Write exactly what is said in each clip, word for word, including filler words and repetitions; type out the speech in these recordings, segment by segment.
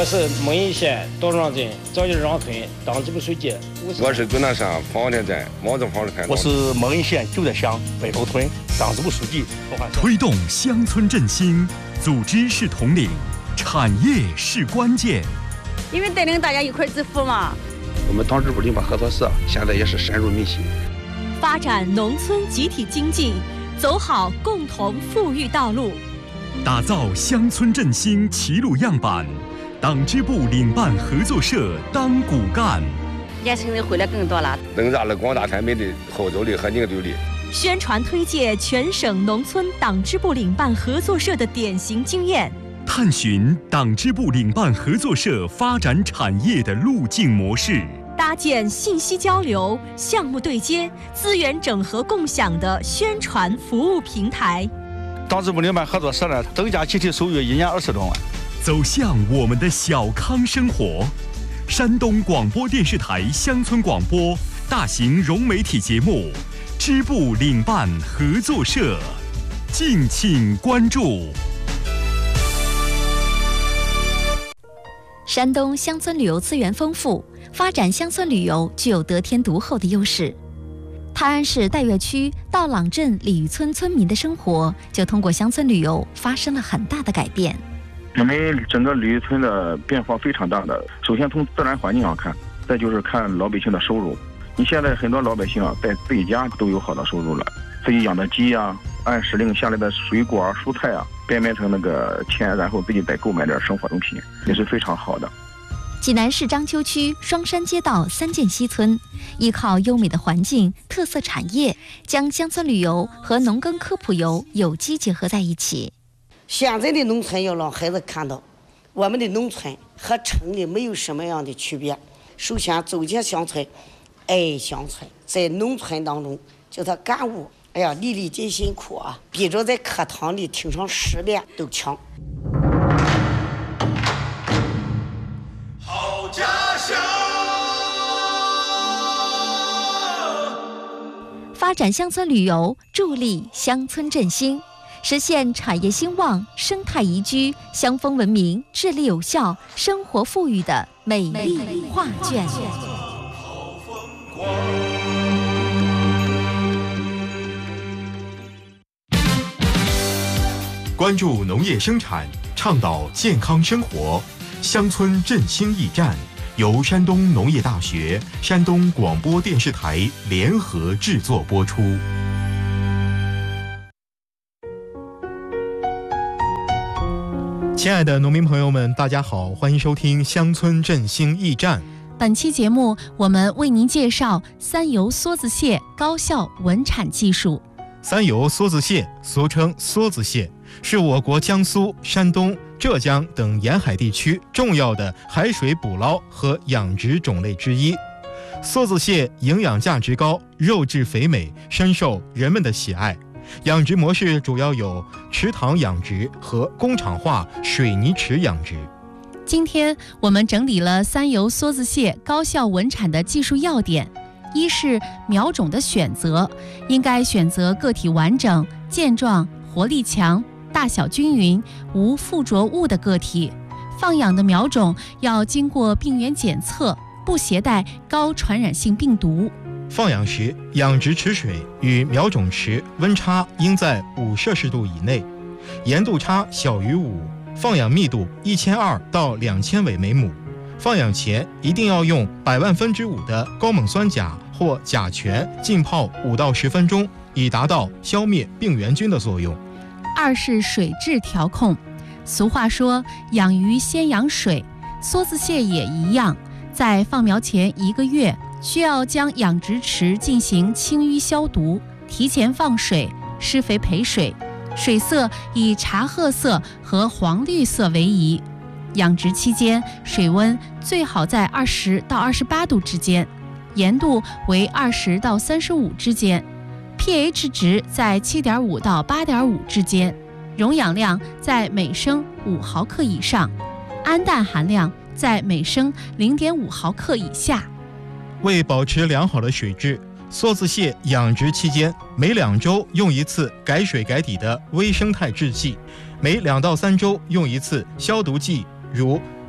我是蒙阴县道庄镇赵家庄村党支部书记。 我是终南山方田镇王子坊村。 我是蒙阴县旧德乡北头村党支部书记。 推动乡村振兴，组织是统领，产业是关键。 因为带领大家一块致富嘛。 我们党支部领办合作社现在也是深入民心， 发展农村集体经济，走好共同富裕道路， 打造乡村振兴齐鲁样板。党支部领办合作社当骨干， 年轻人回来更多了， 增加了广大村民的号召力和凝聚力。 宣传推介全省农村党支部领办合作社的典型经验， 探寻党支部领办合作社发展产业的路径模式， 搭建信息交流、项目对接、资源整合共享的宣传服务平台。 党支部领办合作社呢，增加集体收入一年二十多万。 走向我们的小康生活。山东广播电视台乡村广播大型融媒体节目支部领办合作社，敬请关注。 山东乡村旅游资源丰富，发展乡村旅游具有得天独厚的优势。泰安市岱岳区道朗镇鲤鱼村村民的生活就通过乡村旅游发生了很大的改变。 因为整个鲤鱼村的变化非常大的，首先从自然环境上看，再就是看老百姓的收入。你现在很多老百姓啊，在自己家都有好的收入了，自己养的鸡啊，按时令下来的水果啊、蔬菜啊，变卖成那个钱，然后自己再购买点生活用品，也是非常好的。 济南市章丘区双山街道三涧西村，依靠优美的环境、特色产业，将乡村旅游和农耕科普游有机结合在一起。 现在的农村要让孩子看到，我们的农村和城里没有什么样的区别。首先走进乡村，爱乡村，在农村当中叫他感悟，哎呀，粒粒皆辛苦啊，比着在课堂里听上十遍都强。 好家乡， 发展乡村旅游，助力乡村振兴。实现产业兴旺、生态宜居、乡风文明、治理有效、生活富裕的美丽画卷。 关注农业生产，倡导健康生活，乡村振兴驿站由山东农业大学、山东广播电视台联合制作播出。 亲爱的农民朋友们，大家好，欢迎收听乡村振兴驿站。 本期节目我们为您介绍三油梭子蟹高效稳产技术。 三油梭子蟹俗称梭子蟹，是我国江苏、山东、浙江等沿海地区重要的海水捕捞和养殖种类之一。梭子蟹营养价值高，肉质肥美，深受人们的喜爱。养殖模式主要有池塘养殖和工厂化水泥池养殖。 今天我们整理了三油梭子蟹高效稳产的技术要点。一是苗种的选择，应该选择个体完整、健壮、活力强、大小均匀、无附着物的个体。放养的苗种要经过病原检测，不携带高传染性病毒。 放养时，养殖池水与苗种池温差应在五摄氏度以内，盐度差小于五，放养密度一千二到两千尾每亩。放养前一定要用百万分之五的高锰酸钾或甲醛浸泡五到十分钟，以达到消灭病原菌的作用。 二是水质调控。俗话说，养鱼先养水，梭子蟹也一样，在放苗前一个月，需要将养殖池进行清淤消毒，提前放水，施肥培水，水色以茶褐色和黄绿色为宜。养殖期间，水温最好在二十到二十八度之间，盐度为二十到三十五之间 ，pH 值在七点五到八点五之间，溶氧量在每升五毫克以上，氨氮含量在每升零点五毫克以下。 为保持良好的水质，梭子蟹养殖期间每两周用一次改水改底的微生态制剂，每两到三周用一次消毒剂，如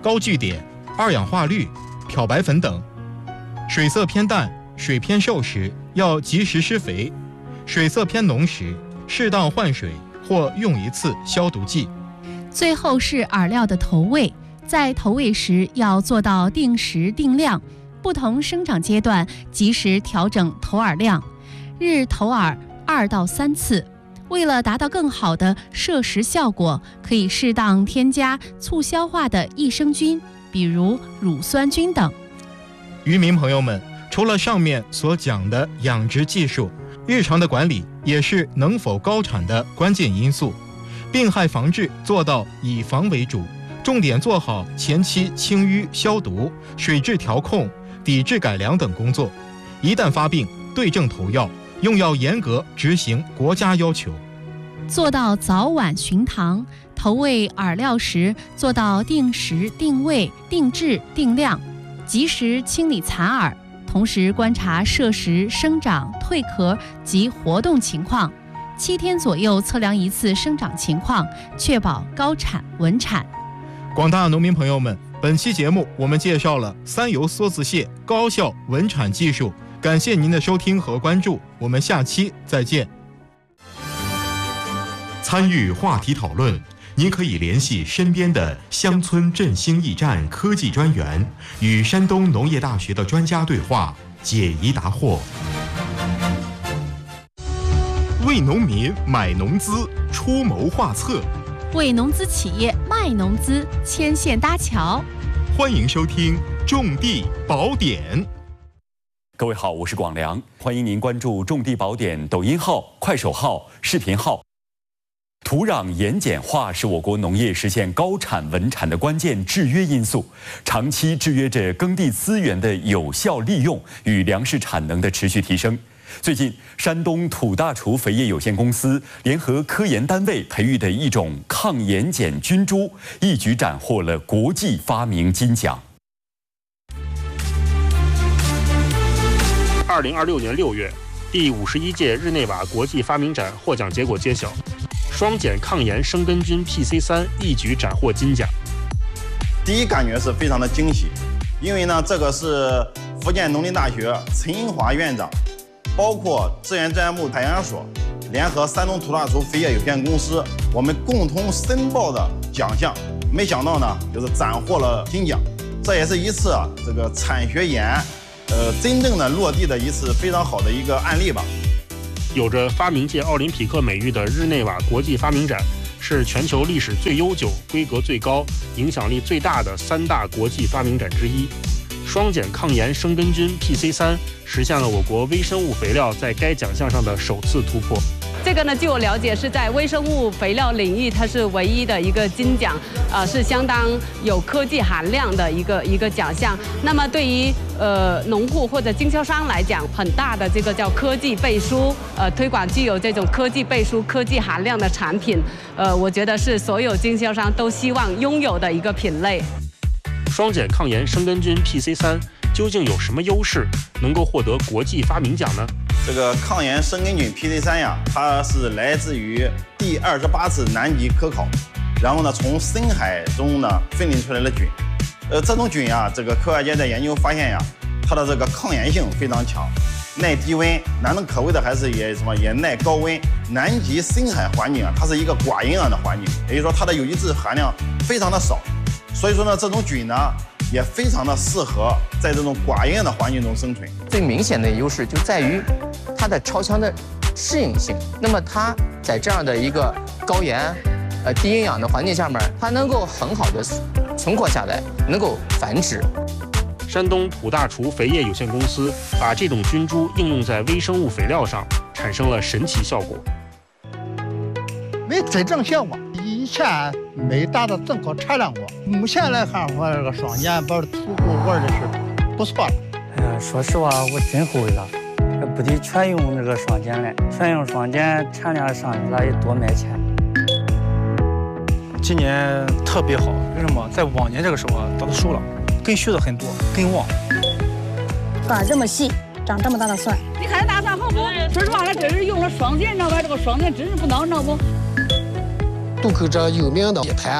高聚碘、二氧化氯、漂白粉等。水色偏淡、水偏瘦时要及时施肥，水色偏浓时适当换水或用一次消毒剂。 最后是饵料的投喂，在投喂时要做到定时定量，不同生长阶段及时调整投饵量，日投饵二到三次。为了达到更好的摄食效果，可以适当添加促消化的益生菌，比如乳酸菌等。 渔民朋友们，除了上面所讲的养殖技术，日常的管理也是能否高产的关键因素。病害防治做到以防为主，重点做好前期清淤消毒、水质调控、底质改良等工作。一旦发病，对症投药，用药严格执行国家要求。 做到早晚巡塘，投喂饵料时做到定时定位、定质定量，及时清理残饵，同时观察摄食生长、蜕壳及活动情况，七天左右测量一次生长情况，确保高产稳产。 广大农民朋友们，本期节目我们介绍了三油梭子蟹高效稳产技术，感谢您的收听和关注，我们下期再见。 参与话题讨论，您可以联系身边的乡村振兴驿站科技专员，与山东农业大学的专家对话，解疑答惑。为农民买农资，出谋划策； 为农资企业卖农资，牵线搭桥。 欢迎收听《种地宝典》。 各位好，我是广良，欢迎您关注《种地宝典》抖音号、快手号、视频号。土壤盐碱化是我国农业实现高产稳产的关键制约因素，长期制约着耕地资源的有效利用与粮食产能的持续提升。最近，山东土大厨肥业有限公司联合科研单位培育的一种抗盐碱菌株，一举斩获了国际发明金奖。 二零二六年六月，第五十一届日内瓦国际发明展获奖结果揭晓，双碱抗盐生根菌 P C 三 一举斩获金奖。 第一感觉是非常的惊喜，因为呢，这个是福建农林大学陈英华院长，包括资源资源部海洋所联合山东土大厨肥业有限公司，我们共同申报的奖项，没想到呢，就是斩获了金奖。这也是一次啊，这个产学研，呃，真正的落地的一次非常好的一个案例吧。 有着发明界奥林匹克美誉的日内瓦国际发明展，是全球历史最悠久、规格最高、影响力最大的三大国际发明展之一。双碱抗盐生根菌 P C 三 实现了我国微生物肥料在该奖项上的首次突破。 这个呢，据我了解是在微生物肥料领域，它是唯一的一个金奖，呃，是相当有科技含量的一个一个奖项。那么对于呃农户或者经销商来讲，很大的这个叫科技背书，呃，推广具有这种科技背书、科技含量的产品，呃，我觉得是所有经销商都希望拥有的一个品类。 双碱抗盐生根菌 P C 三 究竟有什么优势，能够获得国际发明奖呢？ 这个抗盐生根菌 P C 三 呀，它是来自于第二十八次南极科考，然后呢，从深海中呢分离出来的菌。呃，这种菌呀，这个科学家在研究发现呀，它的这个抗炎性非常强，耐低温，难能可贵的还是也什么也耐高温。南极深海环境啊，它是一个寡营养的环境，也就是说它的有机质含量非常的少，所以说呢，这种菌呢也非常的适合在这种寡营养的环境中生存。 最明显的优势就在于它的超强的适应性。那么它在这样的一个高盐、呃低营养的环境下面，它能够很好的存活下来，能够繁殖。 山东土大厨肥业有限公司把这种菌株应用在微生物肥料上，产生了神奇效果。 没真正效果，以前没达到正确产量过。目前来看，我这个双碱把土谷玩的是不错了。 哎呀，说实话，我真后悔了，不得全用那个双碱了，全用双碱，产量上去了也多卖钱。 今年特别好，为什么？在往年这个时候啊，它都熟了，根续的很多，根旺。 杆这么细，长这么大的蒜。 你看大蒜好不？说实话，它真是用了双碱，你知道吧？这个双碱真是不孬，你知道不？ 渡口这有名的铁盘，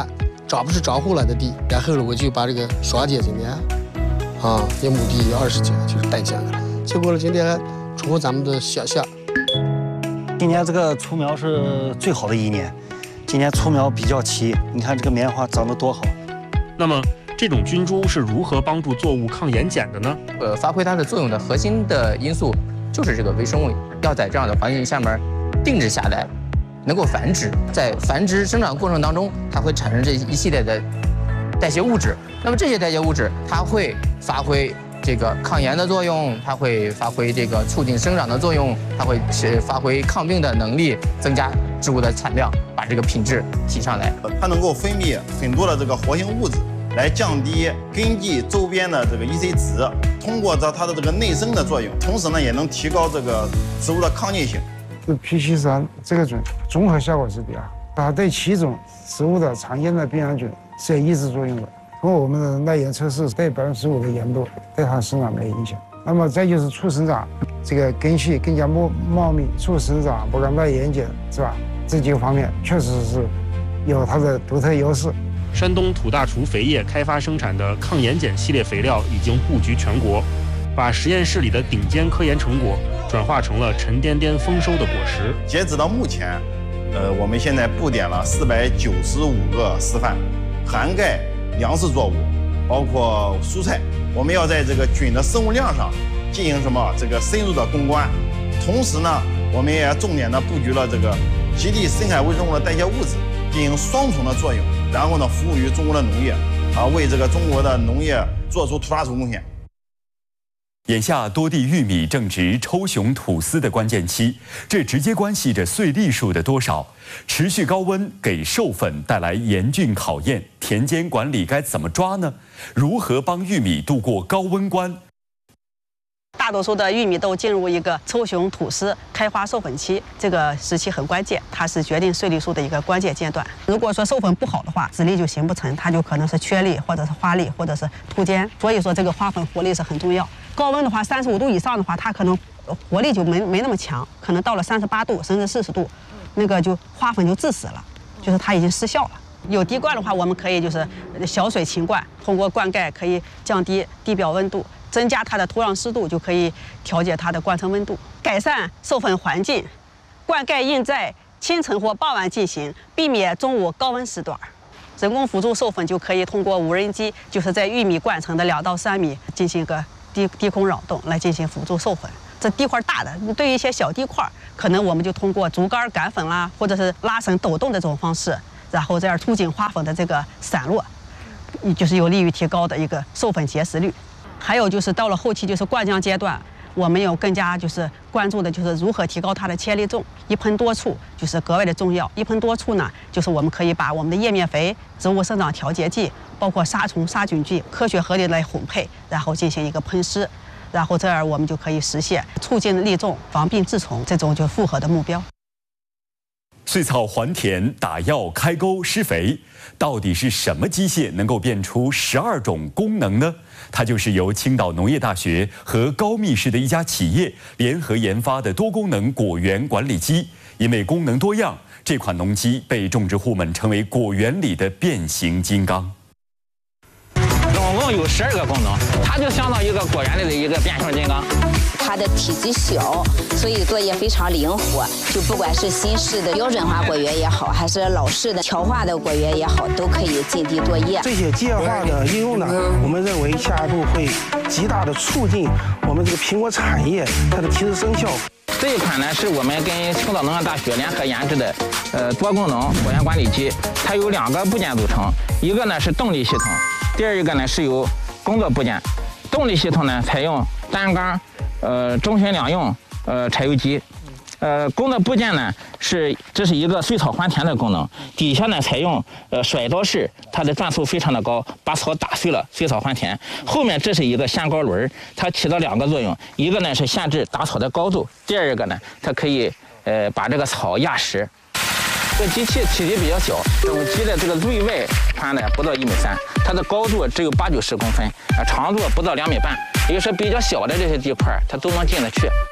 找不是找回来的地，然后呢我就把这个双节今年啊一亩地有二十斤就是带下来了，结果呢今天出乎咱们的想象。 今年这个雏苗是最好的一年，今年雏苗比较齐，你看这个棉花长得多好。 那么这种菌株是如何帮助作物抗盐碱的呢？ 呃，发挥它的作用的核心的因素就是这个微生物要在这样的环境下面定制下来，能够繁殖。在繁殖生长过程当中，它会产生这一系列的代谢物质。那么这些代谢物质，它会发挥这个抗盐的作用，它会发挥这个促进生长的作用，它会发挥抗病的能力，增加植物的产量，把这个品质提上来。 它能够分泌很多的这个活性物质，来降低根系周边的这个 E C 值，通过它它的这个内生的作用，同时呢也能提高这个植物的抗逆性。 这 P 七十三这个菌综合效果是比较好，它对七种植物的常见的病原菌是有抑制作用的。通过我们的耐盐测试，对百分之十五的盐度对它生长没有影响。那么再就是促生长，这个根系更加茂茂密，促生长，不敢耐盐碱，是吧？这几个方面确实是有它的独特优势。 山东土大厨肥业开发生产的抗盐碱系列肥料已经布局全国，把实验室里的顶尖科研成果转化成了沉甸甸丰收的果实。 截止到目前，呃，我们现在布点了四百九十五个示范，涵盖粮食作物，包括蔬菜。我们要在这个菌的生物量上进行什么这个深入的攻关，同时呢，我们也重点的布局了这个极地深海微生物的代谢物质，进行双重的作用，然后呢，服务于中国的农业，啊，为这个中国的农业做出突发贡献。 眼下多地玉米正值抽熊吐丝的关键期，这直接关系着穗粒数的多少。持续高温给授粉带来严峻考验，田间管理该怎么抓呢？如何帮玉米度过高温关？ 大多数的玉米都进入一个抽熊吐丝、开花授粉期，这个时期很关键，它是决定穗粒数的一个关键阶段。如果说授粉不好的话，籽粒就形不成，它就可能是缺粒，或者是花粒，或者是凸尖。所以说这个花粉活力是很重要。高温的话，三十五度以上的话，它可能活力就没没那么强，可能到了三十八度甚至四十度，那个就花粉就致死了，就是它已经失效了。有滴灌的话，我们可以就是小水勤灌，通过灌溉可以降低地表温度，增加它的土壤湿度，就可以调节它的灌层温度，改善授粉环境。灌溉应在清晨或傍晚进行，避免中午高温时段。人工辅助授粉就可以通过无人机，就是在玉米灌层的两到三米进行一个低低空扰动来进行辅助授粉。这地块大的，对于一些小地块，可能我们就通过竹竿赶粉啦，或者是拉绳抖动的这种方式，然后这样促进花粉的这个散落，就是有利于提高的一个授粉结实率。还有就是到了后期就是灌浆阶段，我们有更加就是关注的就是如何提高它的切粒重，一盆多处就是格外的重要。一盆多处呢，就是我们可以把我们的叶面肥、植物生长调节剂，包括杀虫杀菌剂，科学合理来混配，然后进行一个喷施，然后这样我们就可以实现促进粒重、防病治虫这种就复合的目标。 碎草还田、打药、开沟、施肥，到底是什么机械能够变出十二种功能呢？它就是由青岛农业大学和高密市的一家企业联合研发的多功能果园管理机。因为功能多样，这款农机被种植户们称为果园里的变形金刚。 总共有十二个功能，它就相当于一个果园里的一个变形金刚。 它的体积小，所以作业非常灵活。就不管是新式的标准化果园也好，还是老式的条化的果园也好，都可以进地作业。 这些机械化的应用呢，我们认为下一步会极大的促进我们这个苹果产业它的提质生效。 这一款呢是我们跟青岛农业大学联合研制的，呃多功能果园管理机，它有两个部件组成，一个呢是动力系统，第二一个呢是由工作部件。动力系统呢采用单缸。呃，中型两用呃柴油机，呃，工作部件呢是这是一个碎草还田的功能，底下呢采用呃甩刀式，它的转速非常的高，把草打碎了，碎草还田。后面这是一个限高轮，它起到两个作用，一个呢是限制打草的高度，第二个呢它可以呃把这个草压实。这机器体积比较小，整机的这个内外宽呢不到一米三，它的高度只有八九十公分，啊，长度不到两米半，也就是说比较小的这些地块它都能进得去。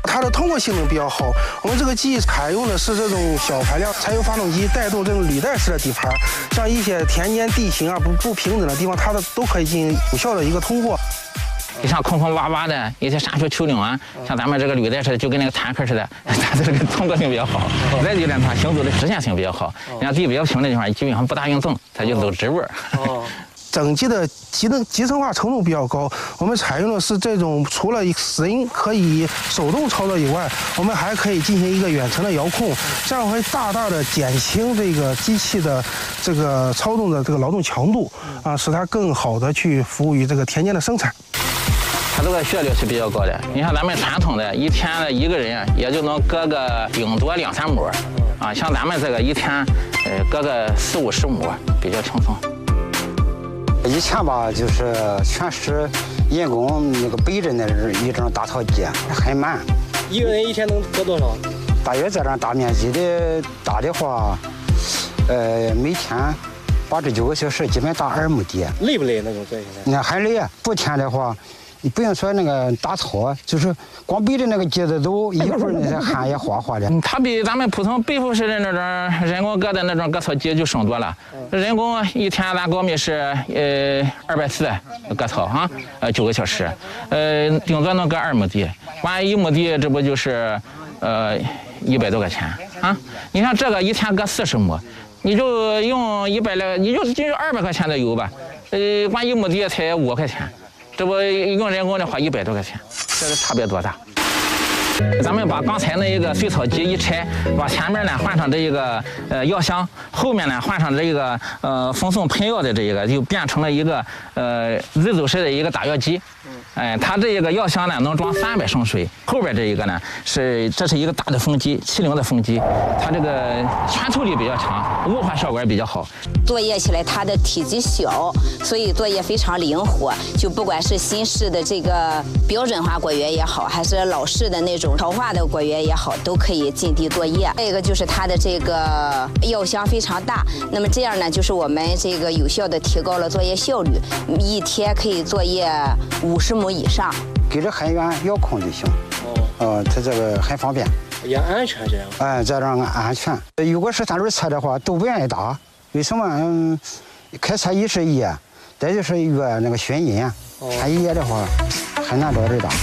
它的通过性能比较好。我们这个机采用的是这种小排量柴油发动机带动这种履带式的底盘，像一些田间地形啊不不平整的地方，它的都可以进行有效的一个通过。 你像空空洼洼的一些山丘丘陵啊，像咱们这个履带似的，就跟那个坦克似的，它的这个通过性比较好。再一点，它行走的直线性比较好。你看地比较平的地方，基本上不大运动，它就走直位。 哦。整机的集能集成化程度比较高，我们采用的是这种除了人可以手动操作以外，我们还可以进行一个远程的遥控，这样会大大的减轻这个机器的这个操纵的这个劳动强度啊，使它更好的去服务于这个田间的生产。 它这个效率是比较高的。你像咱们传统的一天的一个人也就能割个顶多两三亩，啊，像咱们这个一天呃割个四五十亩比较轻松。 以前吧，就是全是人工那个背着那一种大槽机，很慢。 一个人一天能割多少？ 大约这样大面积的大的话，呃，每天八至九个小时，基本打二亩地。 累不累那种割下来？ 那还累，不天的话。你不用说那个打草，就是光背着那个机子走，一会儿那些汗也哗哗的。 它比咱们普通背负式的那种人工割的那种割草机就省多了。人工一天咱高米是呃二百四割草啊，呃九个小时，呃顶多能割二亩地，完一亩地这不就是呃一百多块钱啊？你像这个一天割四十亩，你就用一百来，你就就二百块钱的油吧，呃完一亩地才五块钱。这不用人工的话一百多块钱，这个差别多大？咱们把刚才那一个碎草机一拆，往前面呢换上这一个呃药箱，后面呢换上这一个呃风送喷药的这一个，就变成了一个呃自走式的一个打药机。哎，它这一个药箱呢能装三百升水，后边这一个呢是这是一个大的风机，七零的风机，它这个穿透力比较强，雾化效果也比较好。 作业起来它的体积小，所以作业非常灵活。就不管是新式的这个标准化果园也好，还是老式的那种调化的果园也好，都可以进地作业。再一个就是它的这个药箱非常大，那么这样呢，就是我们这个有效的提高了作业效率，一天可以作业五十亩以上。 给这很远遥控就行。哦，呃，它这个很方便， 也安全这样。 哎，这样安全。如果是三轮车的话，都不愿意打。为什么？嗯，开车一是野，再就是越那个熏阴，它野的话很难找人打。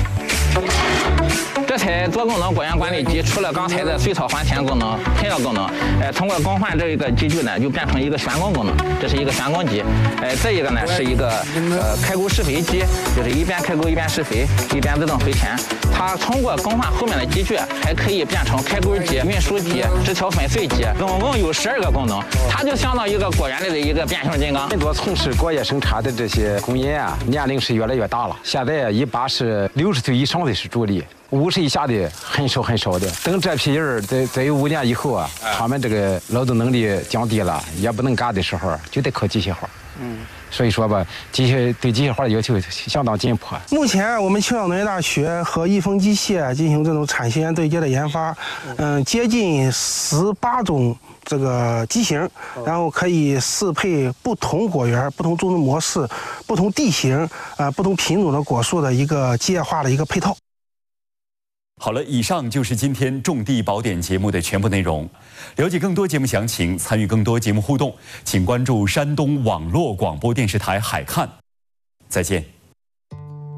这台多功能果园管理机除了刚才的碎草还田功能、喷药功能，呃，通过更换这一个机具呢，就变成一个旋工功能。这是一个旋工机，呃，这一个呢是一个呃开沟施肥机，就是一边开沟一边施肥，一边自动回填。它通过更换后面的机具，还可以变成开沟机、运输机、枝条粉碎机，总共有十二个功能。它就相当于一个果园里的一个变形金刚。 很多从事果业生产的这些工人啊，年龄是越来越大了，现在一般是六十岁以上的是主力。五十以下的很少很少的，等这批人再再有五年以后啊，他们这个劳动能力降低了，也不能干的时候，就得靠机械化。嗯，所以说吧，机械对机械化的要求相当紧迫。 目前我们青岛农业大学和易丰机械进行这种产线对接的研发，嗯，接近十八种这个机型，然后可以适配不同果园、不同种植模式、不同地形啊、呃、不同品种的果树的一个机械化的一个配套。 好了，以上就是今天种地宝典节目的全部内容。了解更多节目详情，参与更多节目互动，请关注山东网络广播电视台海看。再见。